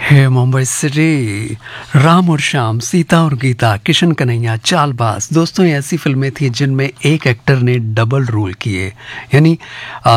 है मुंबई सिटी, राम और श्याम, सीता और गीता, किशन कन्हैया, चालबाज। दोस्तों, ये ऐसी फिल्में थी जिनमें एक एक्टर ने डबल रोल किए। यानी